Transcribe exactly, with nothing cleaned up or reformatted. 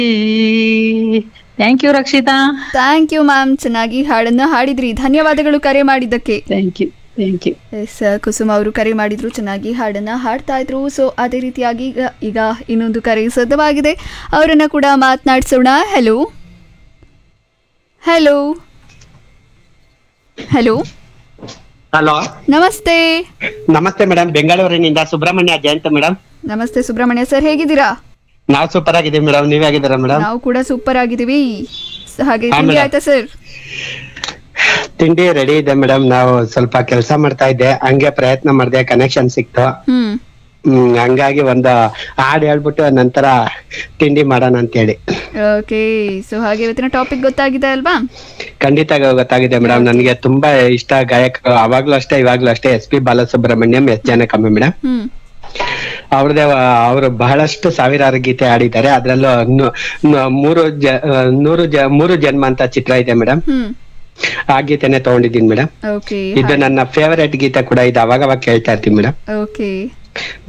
Thank you Rakshita. Thank you ma'am, ಚೆನ್ನಾಗಿ ಹಾಡನ್ನ ಹಾಡಿದ್ರಿ. ಧನ್ಯವಾದಗಳು ಕರೆ ಮಾಡಿದ್ದಕ್ಕೆ. Thank you thank you. S, ಕುಸುಮ ಅವರು ಕರೆ ಮಾಡಿದ್ರು, ಚೆನ್ನಾಗಿ ಹಾಡನ್ನ ಹಾಡ್ತಾ ಇದ್ರು. ಸೊ ಅದೇ ರೀತಿಯಾಗಿ ಈಗ ಈಗ ಇನ್ನೊಂದು ಕರೆ ಸಿದ್ಧವಾಗಿದೆ, ಅವರನ್ನ ಕೂಡ ಮಾತನಾಡಿಸೋಣ. ಹೆಲೋ ಹೆಲೋ ಹೆಲೋ ಹಲೋ, ನಮಸ್ತೆ. ನಮಸ್ತೆ ಮೇಡಮ್. ಬೆಂಗಳೂರಿನಿಂದ ಸುಬ್ರಹ್ಮಣ್ಯ ಜಯಂತ್ ಮೇಡಮ್. ನಮಸ್ತೆ ಸುಬ್ರಹ್ಮಣ್ಯ ಸರ್, ಹೇಗಿದ್ದೀರಾ? ನಾವು ಸೂಪರ್ ಆಗಿದ್ದೀವಿ ಮೇಡಮ್, ನೀವ್ ಹೇಗಿದ್ದೀರಾ ಮೇಡಮ್? ನಾವು ಕೂಡ ಸೂಪರ್ ಆಗಿದ್ದೀವಿ. ಹಾಗೆ ಹಾ, ತಿಂಡಿ ಮೇಡಮ್. ಆಯ್ತಾ ಸರ್? ತಿಂಡಿ ರೆಡಿ ಇದೆ ಮೇಡಮ್. ನಾವು ಸ್ವಲ್ಪ ಕೆಲಸ ಮಾಡ್ತಾ ಇದ್ದೆ, ಹಂಗೆ ಪ್ರಯತ್ನ ಮಾಡಿದೆ, ಕನೆಕ್ಷನ್ ಸಿಕ್ತು. ಹ್ಮ್ ಹ್ಮ್ ಹಂಗಾಗಿ ಒಂದು ಹಾಡ್ ಹೇಳ್ಬಿಟ್ಟು ನಂತರ ತಿಂಡಿ ಮಾಡೋಣ ಅಂತ ಹೇಳಿ. ಓಕೆ, ಸೊ ಹಾಗೆ ಇವತ್ತಿನ ಟಾಪಿಕ್ ಗೊತ್ತಾಗಿದೆ ಅಲ್ವಾ? ಖಂಡಿತ ಗೊತ್ತಾಗಿದೆ ಮೇಡಮ್. ನನಗೆ ತುಂಬಾ ಇಷ್ಟ ಗಾಯಕ, ಅವಾಗ್ಲೂ ಅಷ್ಟೇ ಇವಾಗ್ಲೂ ಅಷ್ಟೇ, S P Balasubrahmanyam, S Janakamma madam. ಹ್ಮ್ ಅವ್ರದೇ ಅವರು ಬಹಳಷ್ಟು ಸಾವಿರಾರು ಗೀತೆ ಆಡಿದ್ದಾರೆ. ಅದ್ರಲ್ಲೂ ನು- ನು- ಮೂರು ಜ ನೂರು ಜ ಮೂರು ಜನ್ಮ ಅಂತ ಚಿತ್ರ ಇದೆ ಮೇಡಮ್. ಹ್ಮ್ ಆ ಗೀತೆನೆ ತಗೊಂಡಿದ್ದೀನಿ ಮೇಡಮ್. ಓಕೆ ಇದು ನನ್ನ ಫೇವರೇಟ್ ಗೀತೆ ಕೂಡ, ಇದು ಅವಾಗ ಅವಾಗ ಕೇಳ್ತಾ ಇರ್ತೀನಿ ಮೇಡಮ್. ಓಕೆ